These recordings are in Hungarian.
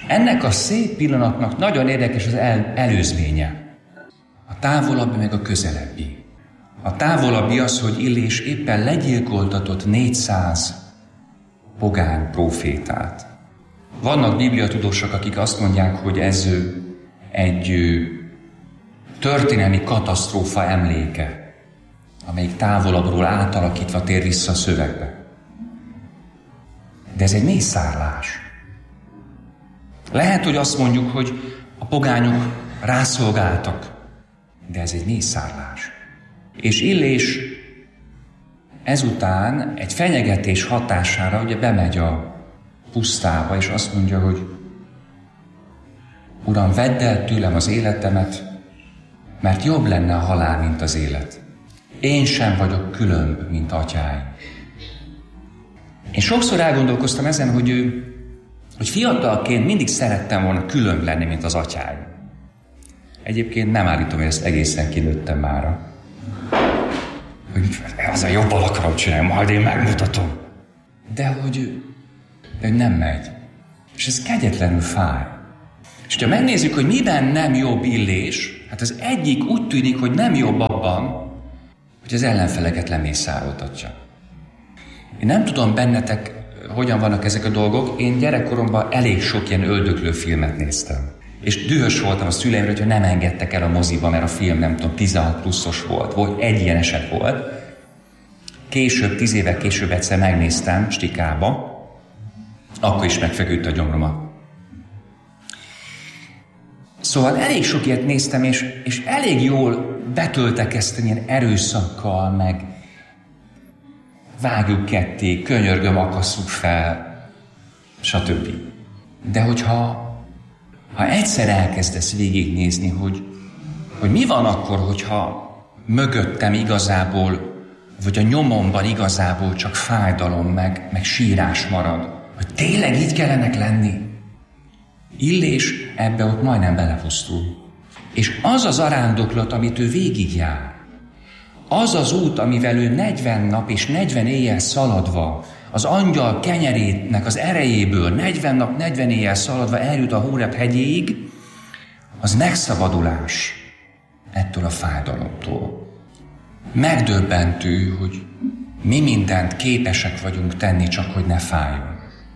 Ennek a szép pillanatnak nagyon érdekes az előzménye. A távolabbi meg a közelebbi. A távolabbi az, hogy Illés éppen legyilkoltatott 400 pogány prófétát. Vannak bibliatudósok, akik azt mondják, hogy ez egy történelmi katasztrófa emléke, amelyik távolabbról átalakítva tér vissza a szövegbe. De ez egy mészárlás. Lehet, hogy azt mondjuk, hogy a pogányok rászolgáltak, de ez egy mészárlás. És Illés ezután egy fenyegetés hatására ugye bemegy a pusztába, és azt mondja, hogy Uram, vedd el tőlem az életemet, mert jobb lenne a halál, mint az élet. Én sem vagyok különb, mint atyáim. Én sokszor elgondolkoztam ezen, hogy fiatalként mindig szerettem volna különb lenni, mint az atyáim. Egyébként nem állítom, hogy ezt egészen kinőttem mára. Hogy azért jobban akarom csinálni, majd én megmutatom. De hogy nem megy. És ez kegyetlenül fáj. És ha megnézzük, hogy miben nem jobb Illés, hát az egyik úgy tűnik, hogy nem jobb abban, hogy az ellenfeleket lemészároltatja. Én nem tudom bennetek, hogyan vannak ezek a dolgok. Én gyerekkoromban elég sok ilyen öldöklő filmet néztem. És dühös voltam a szüleimre, hogyha nem engedtek el a moziba, mert a film, nem tudom, 16 pluszos volt. Vagy egy ilyen eset volt. Később, 10 évvel később egyszer megnéztem Stikába, akkor is megfeküdt a gyomromat. Szóval elég sok ilyet néztem, és elég jól betöltekeztem ilyen erőszakkal, meg vágjuk ketté, könyörgöm, akasszuk fel, stb. De hogyha egyszer elkezdesz végignézni, hogy mi van akkor, hogyha mögöttem igazából, vagy a nyomomban igazából csak fájdalom, meg sírás marad, hogy tényleg így kellenek lenni. Illés ebbe ott majdnem belepusztul. És az az arándoklat, amit ő végigjár, az az út, amivel ő 40 nap és 40 éjjel szaladva, az angyal kenyerének az erejéből 40 nap, 40 éjjel szaladva eljut a Hóreb hegyéig, az megszabadulás ettől a fájdalomtól. Megdöbbentő, hogy mi mindent képesek vagyunk tenni, csak hogy ne fájjon.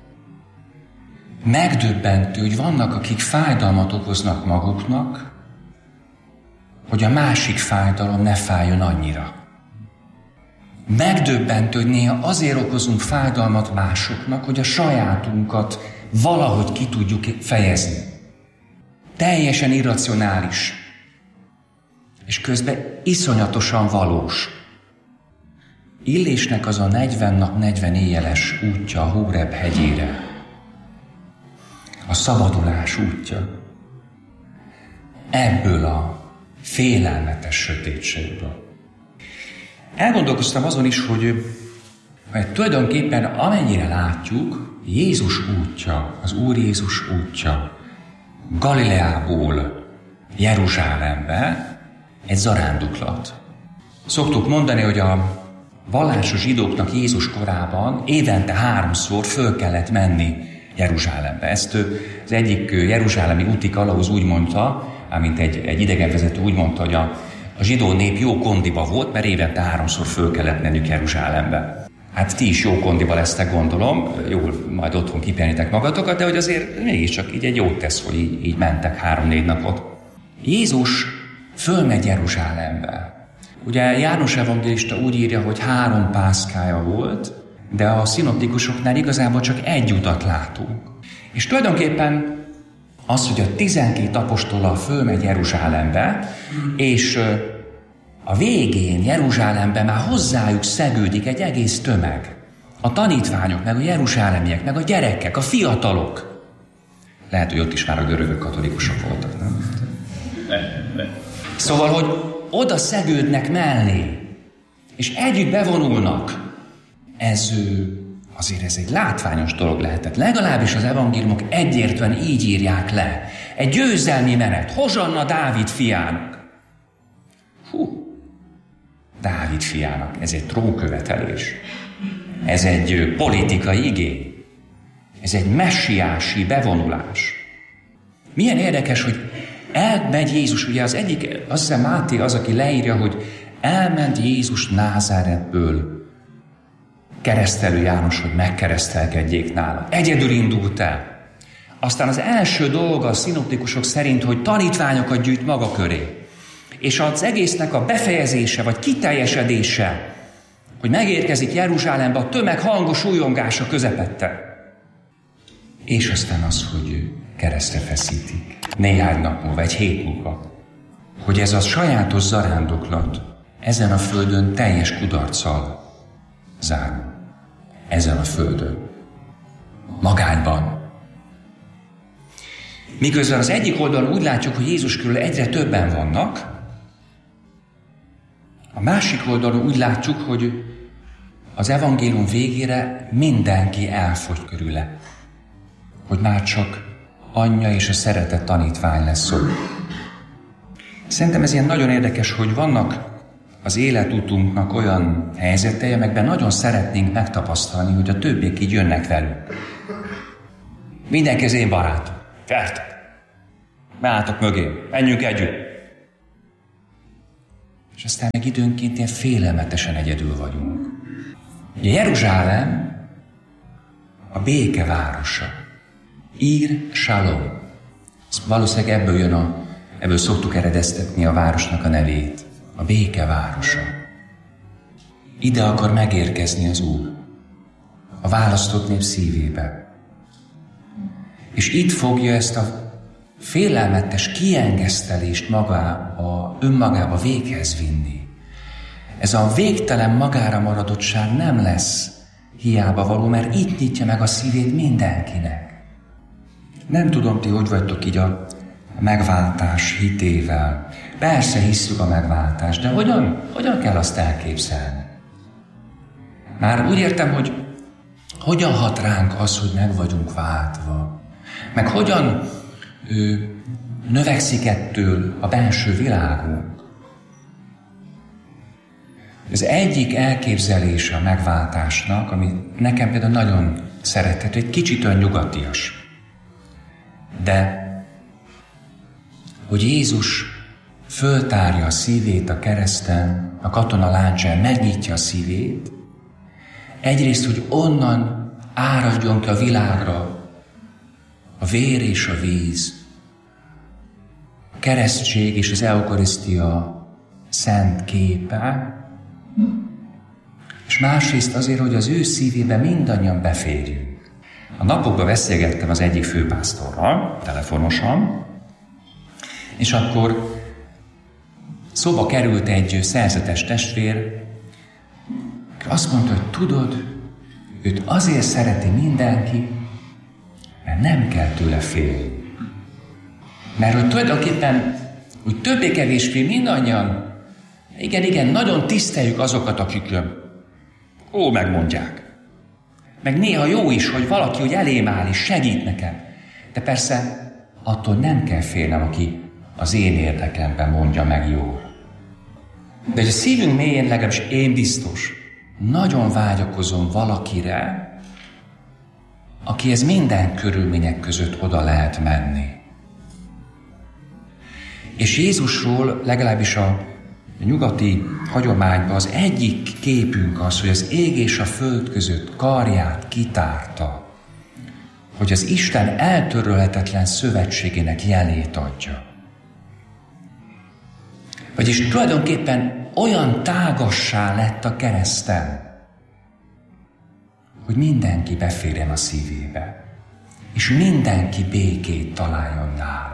Megdöbbentő, hogy vannak, akik fájdalmat okoznak maguknak, hogy a másik fájdalom ne fájjon annyira. Megdöbbentő, hogy néha azért okozunk fájdalmat másoknak, hogy a sajátunkat valahogy ki tudjuk fejezni. Teljesen irracionális, és közben iszonyatosan valós. Illésnek az a 40 nap, 40 éjjeles útja a Hóreb hegyére. A szabadulás útja. Ebből a félelmetes sötétségből. Elgondolkoztam azon is, hogy tulajdonképpen amennyire látjuk, Jézus útja, az Úr Jézus útja Galileából Jeruzsálembe egy zaránduklat. Szoktuk mondani, hogy a vallásos zsidóknak Jézus korában évente 3-szor föl kellett menni Jeruzsálembe. Ezt az egyik jeruzsálemi úti kalauz úgy mondta, amint egy idegenvezető úgy mondta, hogy a zsidó nép jó kondiba volt, mert évente 3-szor föl kellett mennünk Jeruzsálembe. Hát ti is jó kondiba lesztek, gondolom, jól majd otthon kipihenitek magatokat, de hogy azért mégiscsak így egy jót tesz, hogy így mentek 3-4 napot. Jézus fölmegy Jeruzsálembe. Ugye János evangélista úgy írja, hogy 3 pászkája volt, de a szinoptikusoknál igazából csak egy utat látunk. És tulajdonképpen az, hogy a 12 apostollal fölmegy Jeruzsálembe, és a végén Jeruzsálemben már hozzájuk szegődik egy egész tömeg. A tanítványok, meg a jeruzsálemiek, meg a gyerekek, a fiatalok. Lehet, hogy ott is már a görögök katolikusok voltak, nem? Szóval, hogy oda szegődnek mellé, és együtt bevonulnak. Azért ez egy látványos dolog lehetett. Legalábbis az evangéliumok egyértelműen így írják le. Egy győzelmi menet. Hozsanna Dávid fiának. Dávid fiának. Ez egy trónkövetelés. Ez egy politikai igény. Ez egy messiási bevonulás. Milyen érdekes, hogy elmegy Jézus, ugye az egyik, azt hiszem Máté az, aki leírja, hogy elment Jézus Názáretből Keresztelő János, hogy megkeresztelkedjék nála. Egyedül indult el. Aztán az első dolga a szinoptikusok szerint, hogy tanítványokat gyűjt maga köré. És az egésznek a befejezése, vagy kiteljesedése, hogy megérkezik Jeruzsálembe a tömeg hangos újongása közepette. És aztán az, hogy keresztre feszítik. Néhány nap múlva, egy hét múlva. Hogy ez a sajátos zarándoklat ezen a földön teljes kudarccal zárul. Ezen a földön. Magányban. Miközben az egyik oldalon úgy látjuk, hogy Jézus körül egyre többen vannak, a másik oldalon úgy látjuk, hogy az evangélium végére mindenki elfogy körüle. Hogy már csak anyja és a szeretett tanítvány lesz ott. Szerintem ez ilyen nagyon érdekes, hogy vannak az életutunknak olyan helyzetei, amelyekben nagyon szeretnénk megtapasztalni, hogy a többiek így jönnek velünk. Mindenki az én barátom. Gyertek! Beálltok mögé, menjünk együtt! És aztán meg időnként ilyen félelmetesen egyedül vagyunk. Ugye Jeruzsálem a béke városa. Ír Shalom. Valószínűleg ebből szoktuk eredeztetni a városnak a nevét. A béke városa. Ide akar megérkezni az Úr. A választott nép szívébe. És itt fogja ezt a félelmetes kiengesztelést önmagába véghez vinni. Ez a végtelen magára maradottság nem lesz hiába való, mert itt nyitja meg a szívét mindenkinek. Nem tudom, ti hogy vagytok így a megváltás hitével. Persze hisszük a megváltást, de hogyan kell azt elképzelni? Már úgy értem, hogy hogyan hat ránk az, hogy meg vagyunk váltva. Meg hogyan növekszik ettől a belső világunk. Az egyik elképzelése a megváltásnak, ami nekem például nagyon szerethető, egy kicsit olyan nyugatias. De hogy Jézus föltárja a szívét a kereszten, a katona láncsán megnyitja a szívét, egyrészt, hogy onnan áradjon ki a világra a vér és a víz, a keresztség és az eukarisztia szent képe, és másrészt azért, hogy az ő szívébe mindannyian beférjünk. A napokban beszélgettem az egyik főpásztorral, telefonosan, és akkor szóba került egy szerzetes testvér, azt mondta, hogy tudod, őt azért szereti mindenki, mert nem kell tőle félni. Mert hogy tulajdonképpen, úgy többé-kevésbé mindannyian, igen, nagyon tiszteljük azokat, akik megmondják. Meg néha jó is, hogy valaki úgy elém áll és segít nekem. De persze attól nem kell félnem, aki az én érdekemben mondja meg jól. De hogy a szívünk mélyén, legalábbis én biztos, nagyon vágyakozom valakire, akihez minden körülmények között oda lehet menni. És Jézusról, legalábbis a nyugati hagyományban az egyik képünk az, hogy az ég és a föld között karját kitárta, hogy az Isten eltörölhetetlen szövetségének jelét adja. Vagyis tulajdonképpen olyan tágassá lett a kereszten, hogy mindenki beférjen a szívébe, és mindenki békét találjon nála.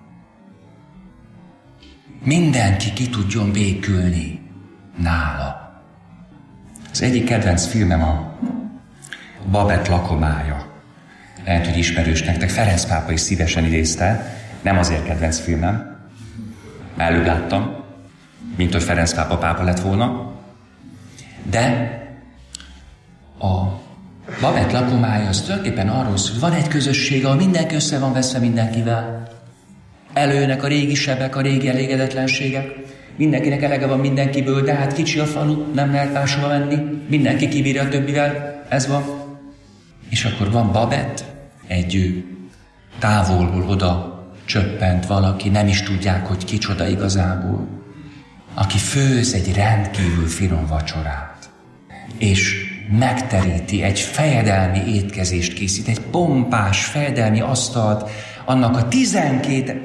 Mindenki ki tudjon békülni nála. Az egyik kedvenc filmem a Babett lakomája. Lehet, hogy ismerős nektek, Ferenc pápa is szívesen idézte, nem azért kedvenc filmem, előbb láttam, mint hogy Ferenc pápa lett volna, de a Babett lakomája az tulajdonképpen arról szól, hogy van egy közösség, ahol mindenki össze van veszve mindenkivel. Előjönnek a régi sebek, a régi elégedetlenségek. Mindenkinek elege van mindenkiből, de hát kicsi a falu, nem lehet máshova menni. Mindenki kibírja a többivel, ez van. És akkor van Babett, egy távolból oda csöppent valaki, nem is tudják, hogy kicsoda igazából, aki főz egy rendkívül finom vacsorát, és megteríti, egy fejedelmi étkezést készít, egy pompás fejedelmi asztalt, annak a 12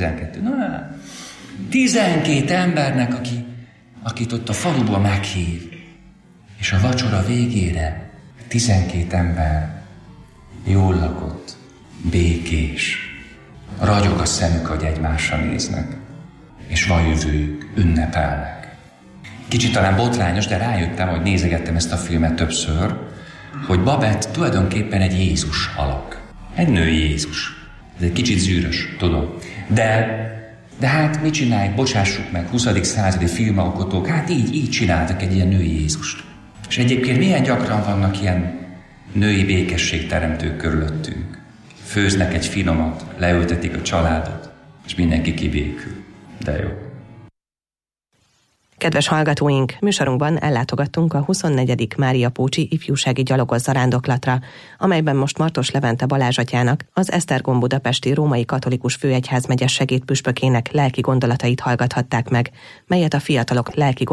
embernek, akit ott a faluban meghív. És a vacsora végére 12 ember jól lakott, békés, ragyog a szemük, hogy egymásra néznek, és van jövőjük, ünnepelnek. Kicsit talán botrányos, de rájöttem, hogy nézegettem ezt a filmet többször, hogy Babette tulajdonképpen egy Jézus alak. Egy női Jézus. Ez egy kicsit zűrös, tudom. De hát mit csináljuk, bocsássuk meg, 20. századi filmalkotók, hát így csináltak egy ilyen női Jézust. És egyébként milyen gyakran vannak ilyen női békességteremtők körülöttünk. Főznek egy finomat, leültetik a családot, és mindenki kibékül. De jó. Kedves hallgatóink, műsorunkban ellátogattunk a 24. Mária Pócsi ifjúsági gyalogos zarándoklatra, amelyben most Martos Levente Balázs atyának, az Esztergom budapesti római katolikus főegyházmegye segédpüspökének lelki gondolatait hallgathatták meg, melyet a fiatalok lelki